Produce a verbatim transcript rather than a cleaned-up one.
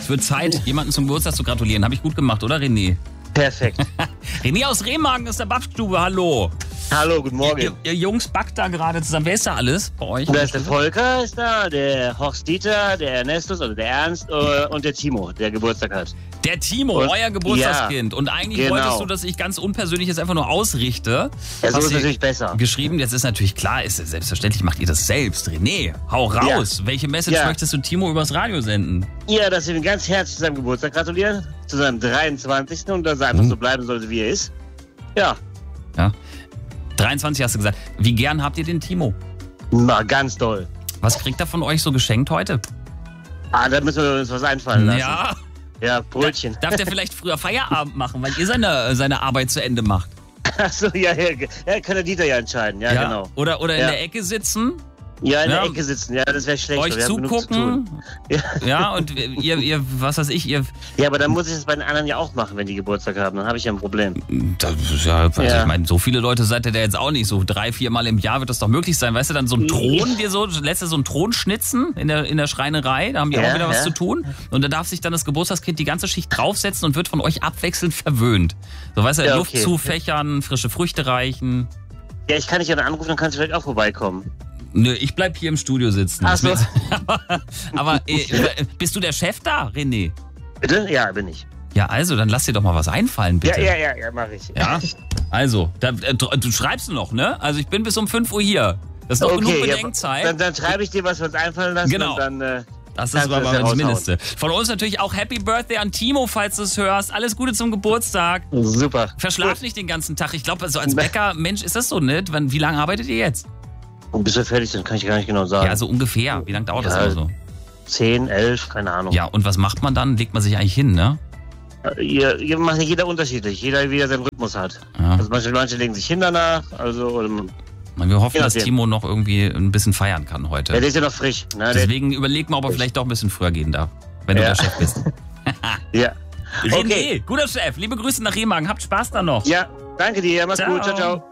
wird Zeit, jemanden zum Geburtstag zu gratulieren. Habe ich gut gemacht, oder René? Perfekt. René aus Remagen ist der Babstube, hallo. Hallo, guten Morgen. Ihr, ihr Jungs backt da gerade zusammen. Wer ist da alles bei euch? Da ist der Volker, ist da, der Horst Dieter, der Ernestus, also der Ernst äh, und der Timo, der Geburtstag hat. Der Timo, und, euer Geburtstagskind. Ja, und eigentlich genau. wolltest du, dass ich ganz unpersönlich jetzt einfach nur ausrichte. Ja, so Hast ist du natürlich besser. Geschrieben, jetzt ist natürlich klar, ist selbstverständlich macht ihr das selbst. René, hau raus. Ja. Welche Message Ja. möchtest du Timo übers Radio senden? Ja, dass wir ihm ganz herzlich zu seinem Geburtstag gratulieren, zu seinem dreiundzwanzigsten und dass er einfach Hm. so bleiben sollte, wie er ist. Ja, Ja. dreiundzwanzig hast du gesagt. Wie gern habt ihr den Timo? na, ganz toll. Was kriegt er von euch so geschenkt heute? Ah, da müssen wir uns was einfallen lassen. Ja. Ja, Brötchen. Darf der vielleicht früher Feierabend machen, weil ihr seine, seine Arbeit zu Ende macht? Achso, ja, ja, ja, kann der Dieter ja entscheiden. Ja, genau. Oder, oder in Ja. der Ecke sitzen, Ja, in Ja. der Ecke sitzen, ja, das wäre schlecht. euch wir haben genug zu zugucken. tun. Ja. Ja, und ihr, ihr, was weiß ich, ihr. ja, aber dann muss ich das bei den anderen ja auch machen, wenn die Geburtstag haben. Dann habe ich ja ein Problem. Das ist ja, also Ja. ich meine, so viele Leute seid ihr da jetzt auch nicht. So drei, vier Mal im Jahr wird das doch möglich sein. Weißt du, dann so ein Thron, dir so, lässt du so einen Thron schnitzen in der, in der Schreinerei, da haben die Ja, auch wieder was ja. zu tun. Und da darf sich dann das Geburtstagskind die ganze Schicht draufsetzen und wird von euch abwechselnd verwöhnt. So, weißt du, Ja, Luft okay. zufächern, frische Früchte reichen. Ja, ich kann dich ja dann anrufen, dann kannst du vielleicht auch vorbeikommen. Nö, ich bleib hier im Studio sitzen. Ach so. aber aber äh, bist du der Chef da, René? Bitte? Ja, bin ich. Ja, also, dann lass dir doch mal was einfallen, bitte. Ja, ja, ja, ja, mach ich. Ja? Also, da, äh, du schreibst noch, ne? Also ich bin bis um fünf Uhr hier. Das ist noch genug ja, Bedenkzeit. dann, dann schreibe ich dir, was wir uns einfallen lassen Genau. und dann... Äh, das ist kannst du aber das ja das raushauen. Mindeste. Von uns natürlich auch Happy Birthday an Timo, falls du es hörst. Alles Gute zum Geburtstag. Super. Verschlaf Gut. nicht den ganzen Tag. Ich glaube, so als Bäcker, Mensch, ist das so, ne? Wann- Wie lange arbeitet ihr jetzt? Und bis wir fertig sind, kann ich gar nicht genau sagen. Ja, so ungefähr. Wie lange dauert das Ja, immer so? Zehn, elf, keine Ahnung. Ja, und was macht man dann? Legt man sich eigentlich hin, ne? Ihr, ihr macht ja jeder unterschiedlich. Jeder, wie er seinen Rhythmus hat. Ja. Also manche, manche legen sich hin danach. Also, oder, Wir hoffen, Je dass nachdem. Timo noch irgendwie ein bisschen feiern kann ja, heute. der ist ja noch frisch. Ne? Der, Deswegen überleg mal, ob er vielleicht doch ein bisschen früher gehen darf, wenn du Ja. der Chef bist. ja. René, Okay. guter Chef. Liebe Grüße nach Remagen. Habt Spaß da noch. Ja, danke dir. Mach's Ciao. gut. Ciao, ciao.